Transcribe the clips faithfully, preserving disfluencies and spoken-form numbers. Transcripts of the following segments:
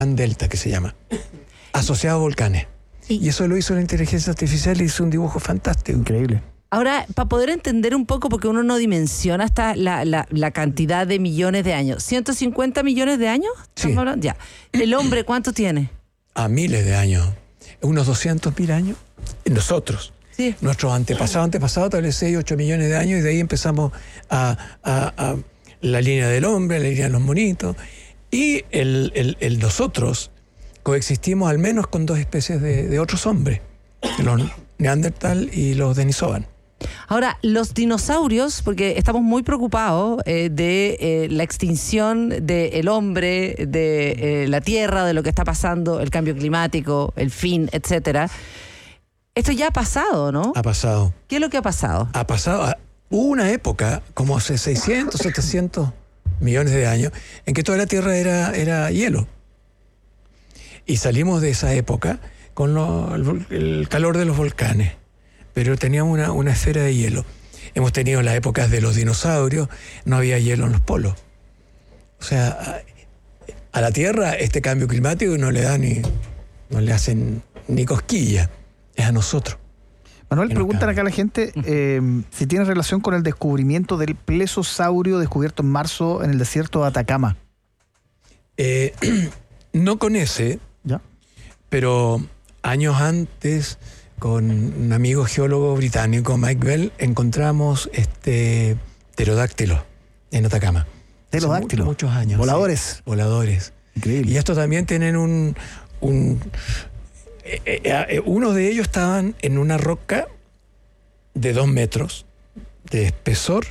Delta, que se llama, asociado a volcanes. Sí. Y eso lo hizo la inteligencia artificial y hizo un dibujo fantástico. Increíble. Ahora, para poder entender un poco, porque uno no dimensiona hasta la, la, la cantidad de millones de años. ¿ciento cincuenta millones de años? Sí. Ya. ¿El hombre cuánto tiene? A miles de años. Unos doscientos mil años. Nosotros. Sí. Nuestros antepasados, antepasados, tal vez seis, ocho millones de años, y de ahí empezamos a, a, a la línea del hombre, la línea de los monitos. Y el, el, el nosotros coexistimos al menos con dos especies de, de otros hombres, los Neandertal y los Denisovan. Ahora, los dinosaurios, porque estamos muy preocupados eh, de eh, la extinción del hombre, de eh, la Tierra, de lo que está pasando, el cambio climático, el fin, etcétera. Esto ya ha pasado, ¿no? Ha pasado. ¿Qué es lo que ha pasado? Ha pasado. Hubo una época, como hace seiscientos, setecientos millones de años, en que toda la Tierra era, era hielo. Y salimos de esa época con lo, el, el calor de los volcanes. Pero teníamos una, una esfera de hielo. Hemos tenido las épocas de los dinosaurios, no había hielo en los polos. O sea, a, a la Tierra este cambio climático no le da ni, no le hacen ni cosquilla, es a nosotros. Manuel, Que nos preguntan cambia. acá la gente eh, si tiene relación con el descubrimiento del plesosaurio descubierto en marzo en el desierto de Atacama. Eh, no con ese, ¿Ya? pero años antes, con un amigo geólogo británico, Mike Bell, encontramos este pterodáctilos en Atacama. Pterodáctilos. Hace mu- muchos años. Voladores. Sí, voladores. Increíble. Y estos también tienen un... un eh, eh, eh, uno de ellos estaban en una roca de dos metros de espesor,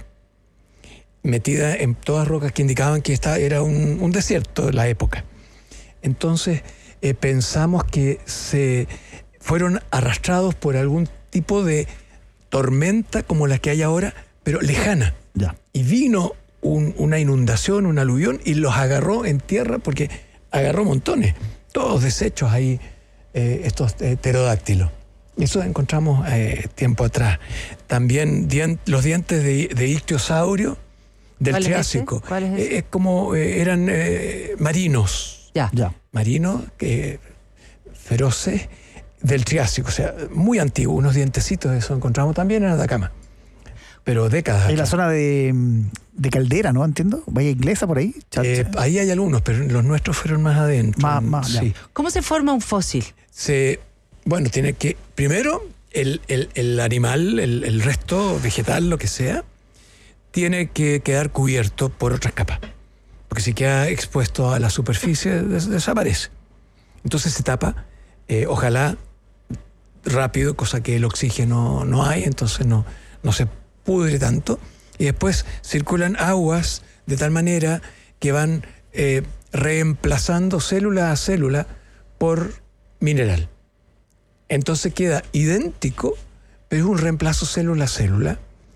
metida en todas rocas que indicaban que esta era un, un desierto de la época. Entonces eh, pensamos que se fueron arrastrados por algún tipo de tormenta como la que hay ahora, pero lejana. Ya. Y vino un, una inundación, un aluvión, y los agarró en tierra, porque agarró montones, todos desechos ahí, eh, estos eh, pterodáctilos. Eso encontramos eh, tiempo atrás. También dien, los dientes de, de ictiosaurio del ¿Cuál es Triásico. ese? ¿Cuál es ese? Eh, es como eh, eran eh, marinos, Ya. Ya. marinos que, feroces del Triásico, o sea, muy antiguos, unos dientecitos, eso encontramos también en Atacama. Pero décadas En la atrás. zona de, de Caldera, ¿no? Entiendo. Bahía Inglesa por ahí. Cha- Eh, cha- ahí hay algunos, pero los nuestros fueron más adentro. Más- más, ya. sí. ¿Cómo se forma un fósil? Se, bueno, tiene que, primero, el, el, el animal, el, el resto vegetal, lo que sea, tiene que quedar cubierto por otras capas. Porque si queda expuesto a la superficie, des- desaparece. Entonces se tapa, eh, ojalá rápido, cosa que el oxígeno no hay, entonces no, no se pudre tanto. Y después circulan aguas de tal manera que van eh, reemplazando célula a célula por mineral. Entonces queda idéntico, pero es un reemplazo célula a célula.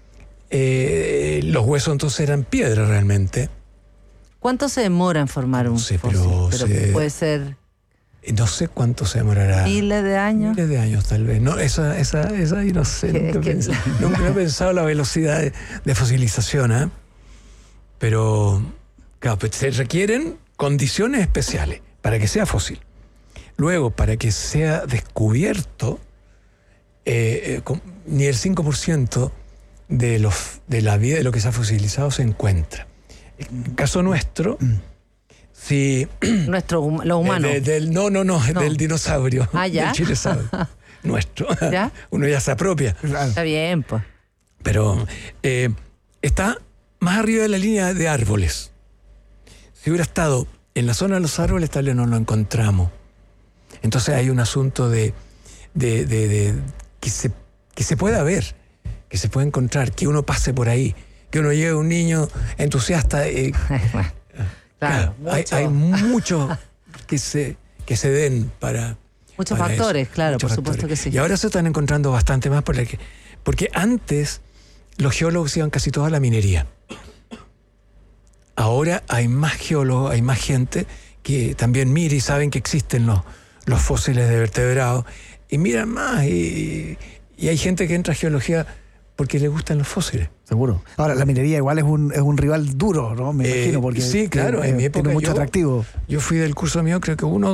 Eh, los huesos entonces eran piedra realmente. ¿Cuánto se demora en formar un No sé, fósil? pero se- puede ser No sé cuánto se demorará. miles de años. Miles de años tal vez. No, esa, esa, esa ahí no sé. Que- Nunca, he que- pensado, nunca he pensado la velocidad de, de fosilización, ¿eh? Pero, claro, pues se requieren condiciones especiales para que sea fósil. Luego, para que sea descubierto, eh, eh, con- ni el cinco por ciento de, los, de la vida de lo que se ha fosilizado se encuentra. En el caso nuestro, si... Nuestro, hum- lo humano. De- de- del, no, no, no, No. del dinosaurio. Ah, ¿ya? Del chiresaurio. Nuestro. ¿Ya? Uno ya se apropia. Claro. Está bien, pues. Pero eh, está más arriba de la línea de árboles. Si hubiera estado en la zona de los árboles, tal vez no lo encontramos. Entonces hay un asunto de, de, de, de que, se, que se pueda ver, que se pueda encontrar, que uno pase por ahí, que uno lleve un niño entusiasta. eh, Bueno, claro, hay, mucho- hay mucho que se, que se den para... Muchos para factores, eso. claro, Muchos por supuesto factores. que sí. Y ahora se están encontrando bastante más por la que, porque antes los geólogos iban casi todos a la minería. Ahora hay más geólogos, hay más gente que también mira y saben que existen los, los fósiles de vertebrados y miran más y, y hay gente que entra a geología porque les gustan los fósiles. Seguro. Ahora, la minería igual es un, es un rival duro, ¿no? Me Eh, imagino, porque sí, claro, tiene, en mi época tiene mucho yo- atractivo. Yo fui del curso mío, creo que uno